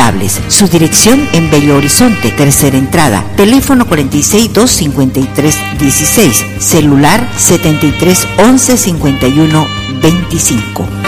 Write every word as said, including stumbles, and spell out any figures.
Cables. Su dirección en Bello Horizonte, tercera entrada. Teléfono cuarenta y seis, dos cincuenta y tres, dieciséis. Celular setenta y tres, once, cincuenta y uno, veinticinco.